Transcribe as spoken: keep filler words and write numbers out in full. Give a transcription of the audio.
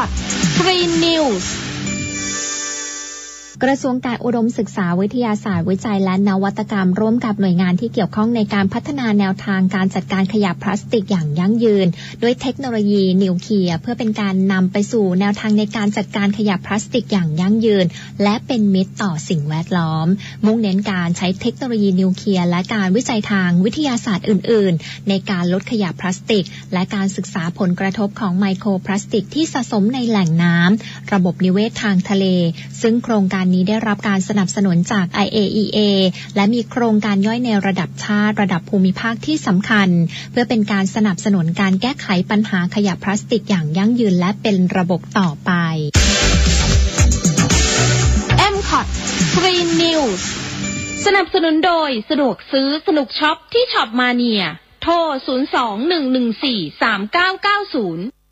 Cot Green News กระทรวงการอุดมศึกษาวิทยาศาสตร์วิจัยและนวัตกรรมร่วมกับหน่วยงานที่เกี่ยวข้องในการพัฒนาแนวทางการจัดการขยะพลาสติกอย่างยั่งยืนด้วยเทคโนโลยีนิวเคลียร์เพื่อเป็นการนำไปสู่แนวทางในการจัดการขยะพลาสติกอย่างยั่งยืนและเป็นมิตรต่อสิ่งแวดล้อมมุ่งเน้นการใช้เทคโนโลยีนิวเคลียร์และการวิจัยทางวิทยาศาสตร์อื่นๆในการลดขยะพลาสติกและการศึกษาผลกระทบของไมโครพลาสติกที่สะสมในแหล่งน้ำระบบนิเวศทางทะเลซึ่งโครงการนี้ได้รับการสนับสนุนจาก ไอ เอ อี เอ และมีโครงการย่อยในระดับชาติระดับภูมิภาคที่สำคัญเพื่อเป็นการสนับสนุนการแก้ไขปัญหาขยะพลาสติกอย่างยั่งยืนและเป็นระบบต่อไปเอ็ม คอท Green News สนับสนุนโดยสะดวกซื้อสนุกช็อปที่ช็อปมาเนียโทรศูนย์ สอง หนึ่ง หนึ่ง สี่ สาม เก้า เก้า ศูนย์